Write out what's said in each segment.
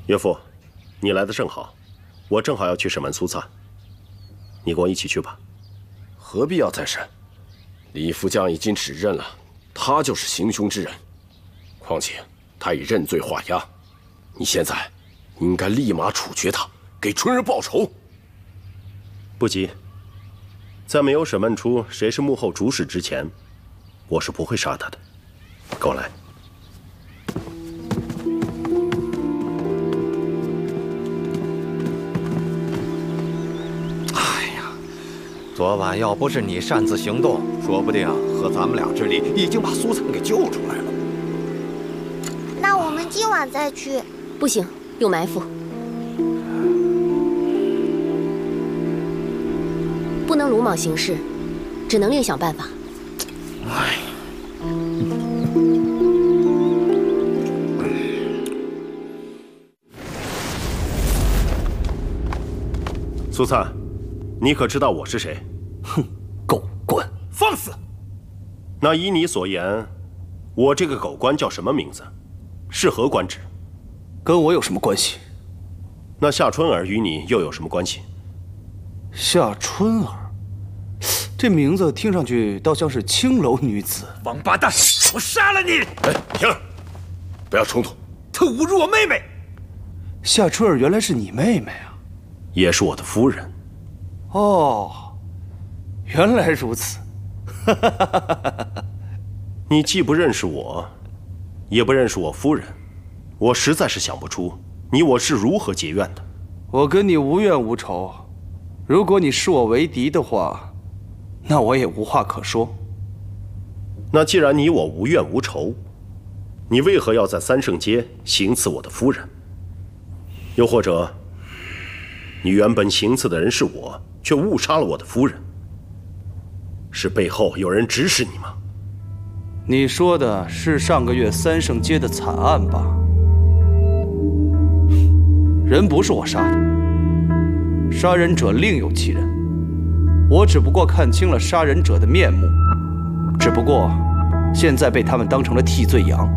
岳父，你来的正好，我正好要去审问苏灿，你跟我一起去吧。 何必要再审？李副将已经指认了，他就是行凶之人。况且他已认罪画押，你现在应该立马处决他，给春儿报仇。 不急，在没有审问出谁是幕后主使之前，我是不会杀他的。跟我来。 昨晚要不是你擅自行动，说不定和咱们俩之力已经把苏灿给救出来了。 那我们今晚再去。 不行，有埋伏，不能鲁莽行事，只能另想办法。 哎， 苏灿，你可知道我是谁？ 哼，狗官，放肆！ 那依你所言，我这个狗官叫什么名字？是何官职？ 跟我有什么关系？ 那夏春儿与你又有什么关系？ 夏春儿，这名字听上去倒像是青楼女子。 王八蛋，我杀了你！ 哎，停！不要冲突。 他侮辱我妹妹。 夏春儿原来是你妹妹啊？ 也是我的夫人。 哦。 原来如此， 你既不认识我，也不认识我夫人，我实在是想不出你我是如何结怨的。 我跟你无怨无仇，如果你视我为敌的话，那我也无话可说。 那既然你我无怨无仇，你为何要在三圣街行刺我的夫人？又或者，你原本行刺的人是我，却误杀了我的夫人？ 是背后有人指使你吗？ 你说的是上个月三圣街的惨案吧？人不是我杀的，杀人者另有其人。我只不过看清了杀人者的面目，只不过现在被他们当成了替罪羊。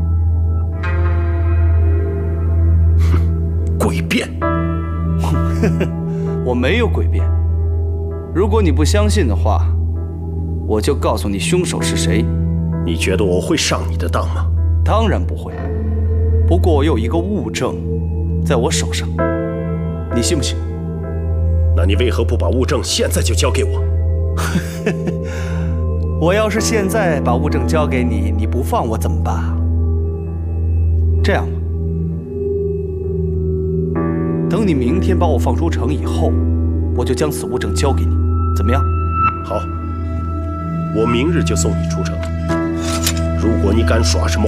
哼，诡辩！ 我没有诡辩。如果你不相信的话。 我就告诉你凶手是谁。 你觉得我会上你的当吗？ 当然不会。不过我有一个物证，在我手上，你信不信？ 那你为何不把物证现在就交给我？ 我要是现在把物证交给你，你不放我怎么办？这样吧，等你明天把我放出城以后，我就将此物证交给你，怎么样？ 好。 我明日就送你出城。如果你敢耍什么